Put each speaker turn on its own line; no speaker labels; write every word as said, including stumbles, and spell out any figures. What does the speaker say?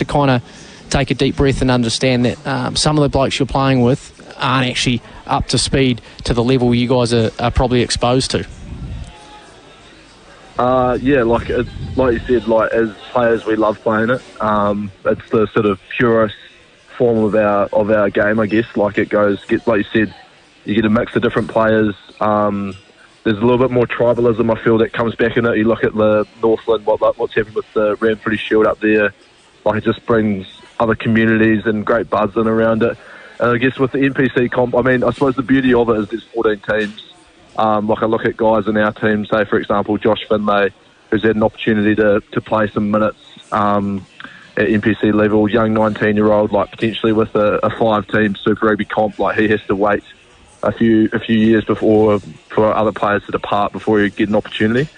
kind of take a deep breath and understand that um, some of the blokes you're playing with aren't actually up to speed to the level you guys are, are probably exposed to?
Uh, yeah, like it, like you said, like as players we love playing it. Um, it's the sort of purest form of our of our game, I guess. Like it goes, get like you said, you get a mix of different players. Um, there's a little bit more tribalism, I feel, that comes back in it. You look at the Northland, what what's happened with the Ranfurly Shield up there. Like it just brings other communities and great buzz in around it. And I guess with the N P C comp, I mean, I suppose the beauty of it is there's fourteen teams. Um, like I look at guys in our team, say for example Josh Finlay, who's had an opportunity to, to play some minutes um, at N P C level, young nineteen year old, like potentially with a, a five team Super Rugby comp, like he has to wait a few a few years before for other players to depart before he get an opportunity.